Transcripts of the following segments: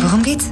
Worum geht's?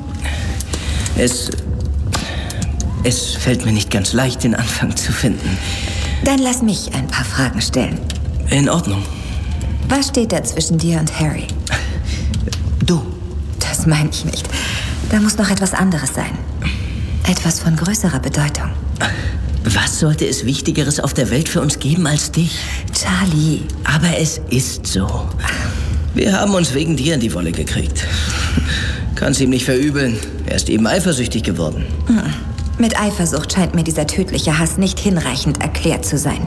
Es fällt mir nicht ganz leicht, den Anfang zu finden. Dann lass mich ein paar Fragen stellen. In Ordnung. Was steht da zwischen dir und Harry? Du. Das meine ich nicht. Da muss noch etwas anderes sein. Etwas von größerer Bedeutung. Was sollte es Wichtigeres auf der Welt für uns geben als dich? Charlie. Aber es ist so. Wir haben uns wegen dir in die Wolle gekriegt. Kann's ihm nicht verübeln. Er ist eben eifersüchtig geworden. Mit Eifersucht scheint mir dieser tödliche Hass nicht hinreichend erklärt zu sein.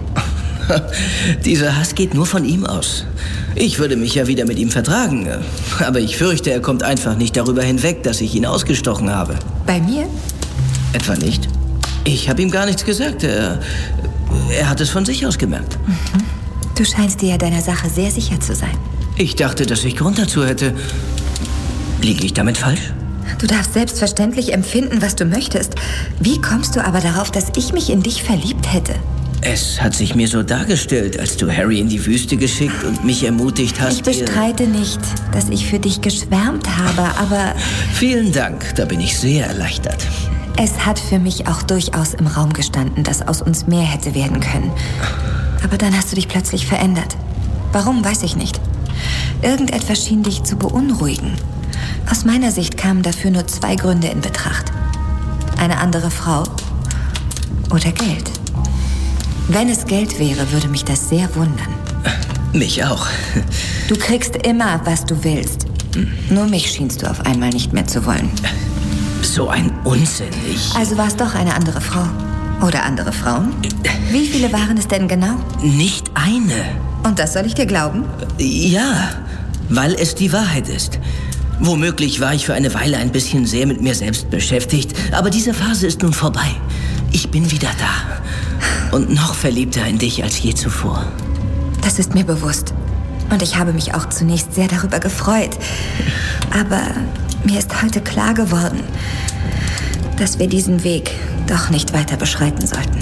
Dieser Hass geht nur von ihm aus. Ich würde mich ja wieder mit ihm vertragen. Aber ich fürchte, er kommt einfach nicht darüber hinweg, dass ich ihn ausgestochen habe. Bei mir? Etwa nicht? Ich habe ihm gar nichts gesagt. Er hat es von sich aus gemerkt. Du scheinst dir ja deiner Sache sehr sicher zu sein. Ich dachte, dass ich Grund dazu hätte. Liege ich damit falsch? Du darfst selbstverständlich empfinden, was du möchtest. Wie kommst du aber darauf, dass ich mich in dich verliebt hätte? Es hat sich mir so dargestellt, als du Harry in die Wüste geschickt und mich ermutigt hast. Ich bestreite nicht, dass ich für dich geschwärmt habe, aber... Vielen Dank, da bin ich sehr erleichtert. Es hat für mich auch durchaus im Raum gestanden, dass aus uns mehr hätte werden können. Aber dann hast du dich plötzlich verändert. Warum, weiß ich nicht. Irgendetwas schien dich zu beunruhigen. Aus meiner Sicht kamen dafür nur 2 Gründe in Betracht. Eine andere Frau oder Geld. Wenn es Geld wäre, würde mich das sehr wundern. Mich auch. Du kriegst immer, was du willst. Nur mich schienst du auf einmal nicht mehr zu wollen. So ein Unsinn. Also war es doch eine andere Frau. Oder andere Frauen? Wie viele waren es denn genau? Nicht eine. Und das soll ich dir glauben? Ja, weil es die Wahrheit ist. Womöglich war ich für eine Weile ein bisschen sehr mit mir selbst beschäftigt, aber diese Phase ist nun vorbei. Ich bin wieder da. Und noch verliebter in dich als je zuvor. Das ist mir bewusst. Und ich habe mich auch zunächst sehr darüber gefreut. Aber mir ist heute klar geworden, dass wir diesen Weg doch nicht weiter beschreiten sollten.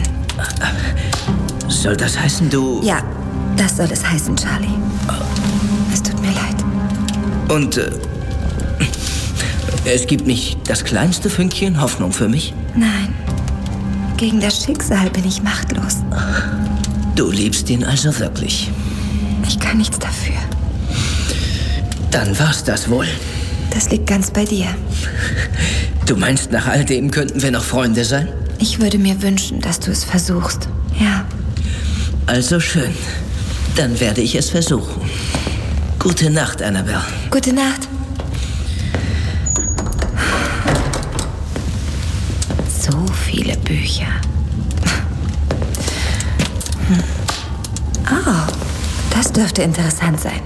Soll das heißen, du... Ja, das soll es heißen, Charlie. Es tut mir leid. Und es gibt nicht das kleinste Fünkchen Hoffnung für mich? Nein. Gegen das Schicksal bin ich machtlos. Du liebst ihn also wirklich? Ich kann nichts dafür. Dann war's das wohl. Das liegt ganz bei dir. Du meinst, nach all dem könnten wir noch Freunde sein? Ich würde mir wünschen, dass du es versuchst. Ja. Also schön. Dann werde ich es versuchen. Gute Nacht, Annabelle. Gute Nacht. So viele Bücher. Oh, das dürfte interessant sein.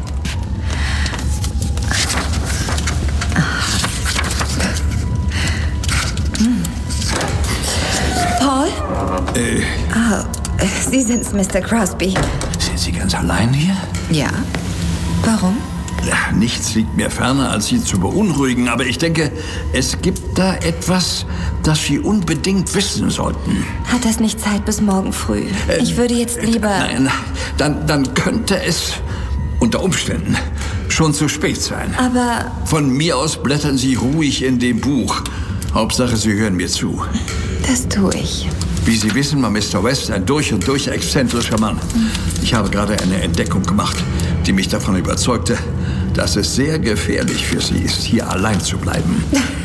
Paul? Oh, Sie sind's, Mr. Crosby. Sind Sie ganz allein hier? Ja. Warum? Ja, nichts liegt mir ferner, als Sie zu beunruhigen. Aber ich denke, es gibt da etwas, das Sie unbedingt wissen sollten. Hat das nicht Zeit bis morgen früh? Ich würde jetzt lieber... Nein, dann könnte es unter Umständen schon zu spät sein. Aber... Von mir aus blättern Sie ruhig in dem Buch. Hauptsache, Sie hören mir zu. Das tue ich. Wie Sie wissen, war Mr. West ein durch und durch exzentrischer Mann. Ich habe gerade eine Entdeckung gemacht, die mich davon überzeugte, dass es sehr gefährlich für Sie ist, hier allein zu bleiben.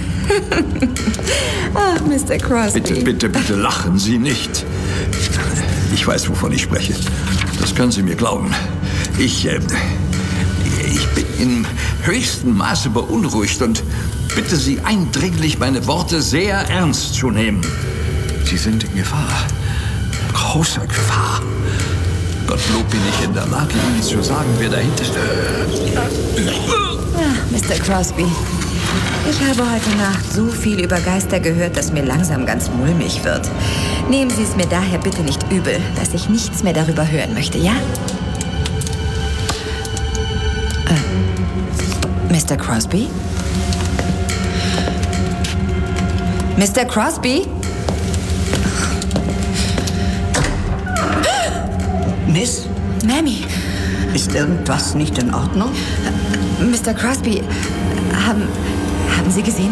Ach, Mr. Crosby. Bitte lachen Sie nicht. Ich weiß, wovon ich spreche. Das können Sie mir glauben. Ich bin im höchsten Maße beunruhigt und bitte Sie eindringlich, meine Worte sehr ernst zu nehmen. Sie sind in Gefahr. Großer Gefahr. Gottlob bin ich in der Lage, Ihnen zu sagen, wer dahinter steht. Ach, Mr. Crosby. Ich habe heute Nacht so viel über Geister gehört, dass mir langsam ganz mulmig wird. Nehmen Sie es mir daher bitte nicht übel, dass ich nichts mehr darüber hören möchte, ja? Mr. Crosby? Mr. Crosby? Miss? Mammy. Ist irgendwas nicht in Ordnung? Mr. Crosby, haben Sie gesehen,